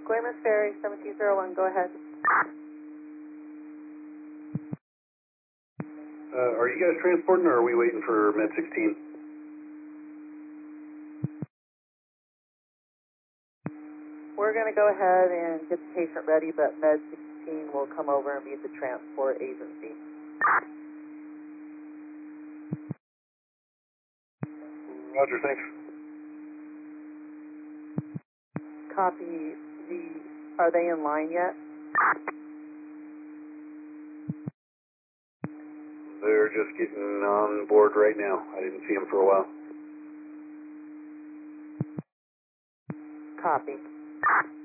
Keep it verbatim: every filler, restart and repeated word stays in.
Glamis Ferry, seventeen zero one, go ahead. Uh, are you guys transporting, or are we waiting for Med sixteen? We're going to go ahead and get the patient ready, but Med sixteen will come over and be the transport agency. Roger, thanks. Copy. The, are they in line yet? They're just getting on board right now. I didn't see them for a while. Copy.